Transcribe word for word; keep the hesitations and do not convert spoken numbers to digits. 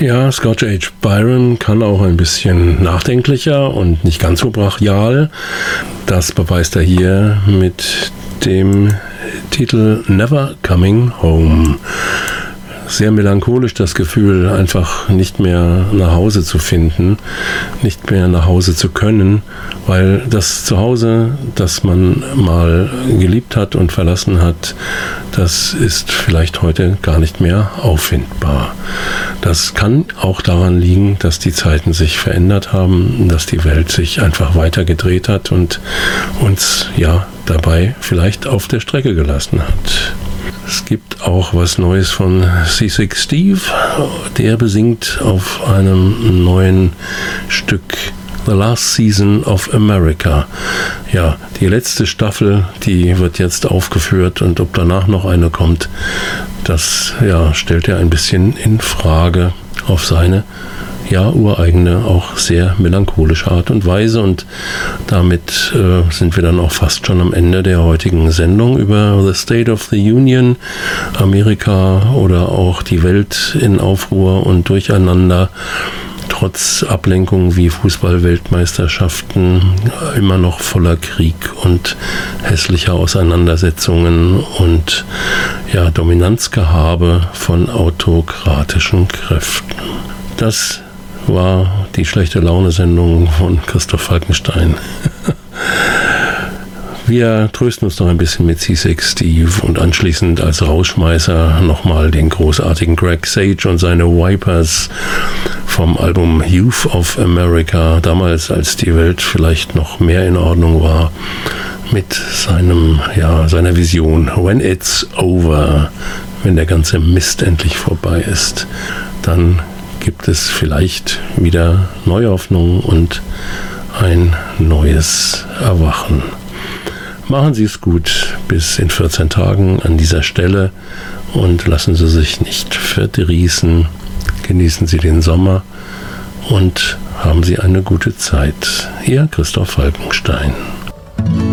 Ja, Scott H. Byron kann auch ein bisschen nachdenklicher und nicht ganz so brachial. Das beweist er hier mit dem Titel Never Coming Home. Sehr melancholisch das Gefühl, einfach nicht mehr nach Hause zu finden, nicht mehr nach Hause zu können, weil das Zuhause, das man mal geliebt hat und verlassen hat, das ist vielleicht heute gar nicht mehr auffindbar. Das kann auch daran liegen, dass die Zeiten sich verändert haben, dass die Welt sich einfach weiter gedreht hat und uns ja dabei vielleicht auf der Strecke gelassen hat. Es gibt auch was Neues von Seasick Steve, der besingt auf einem neuen Stück The Last Season of America. Ja, die letzte Staffel, die wird jetzt aufgeführt und ob danach noch eine kommt, das ja, stellt er ein bisschen in Frage auf seine ja, ureigene, auch sehr melancholische Art und Weise. Und damit äh, sind wir dann auch fast schon am Ende der heutigen Sendung über The State of the Union, Amerika oder auch die Welt in Aufruhr und Durcheinander. Trotz Ablenkung wie Fußball-Weltmeisterschaften, immer noch voller Krieg und hässlicher Auseinandersetzungen und ja, Dominanzgehabe von autokratischen Kräften. Das war die schlechte Laune-Sendung von Christoph Falkenstein. Wir trösten uns noch ein bisschen mit Seasick Steve und anschließend als Rausschmeißer nochmal den großartigen Greg Sage und seine Wipers vom Album Youth of America, damals als die Welt vielleicht noch mehr in Ordnung war, mit seinem, ja, seiner Vision When it's over, wenn der ganze Mist endlich vorbei ist, dann gibt es vielleicht wieder neue Hoffnung und ein neues Erwachen. Machen Sie es gut bis in vierzehn Tagen an dieser Stelle und lassen Sie sich nicht verdrießen. Genießen Sie den Sommer und haben Sie eine gute Zeit. Ihr Christoph Falkenstein.